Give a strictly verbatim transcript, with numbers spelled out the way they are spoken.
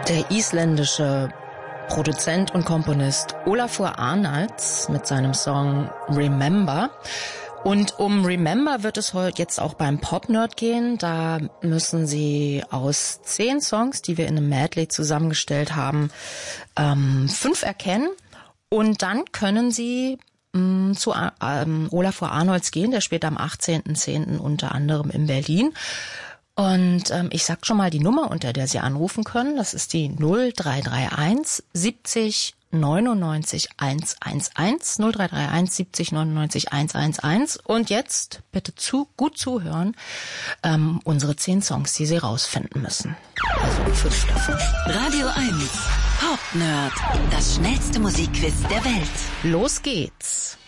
Der isländische Produzent und Komponist Olafur Arnalds mit seinem Song Remember. Und um Remember wird es heute jetzt auch beim Pop-Nerd gehen. Da müssen Sie aus zehn Songs, die wir in einem Medley zusammengestellt haben, ähm, fünf erkennen. Und dann können Sie mh, zu ähm, Olafur Arnalds gehen. Der spielt am achtzehnten zehnten unter anderem in Berlin. Und ähm, ich sag schon mal die Nummer, unter der Sie anrufen können. Das ist die null drei drei eins siebzig neunundneunzig hundertelf. null drei drei eins siebzig neunundneunzig hundertelf. Und jetzt bitte zu gut zuhören. Ähm, unsere zehn Songs, die Sie rausfinden müssen. Also fünf davon. Radio eins. Pop Nerd. Das schnellste Musikquiz der Welt. Los geht's.